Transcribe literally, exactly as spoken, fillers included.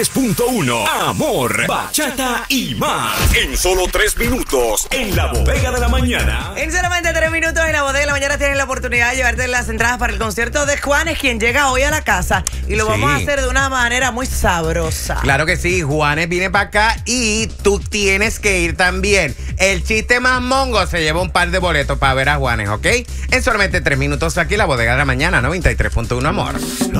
Punto uno. Amor, bachata y más. En solo tres minutos, en la bodega de la mañana. En solamente tres minutos en la bodega de la mañana tienes la oportunidad de llevarte las entradas para el concierto de Juanes, quien llega hoy a la casa. Y lo sí. vamos a hacer de una manera muy sabrosa. Claro que sí, Juanes viene para acá y tú tienes que ir también. El chiste más mongo se lleva un par de boletos para ver a Juanes, ¿ok? En solamente tres minutos aquí en la bodega de la mañana, noventa y tres punto uno, amor.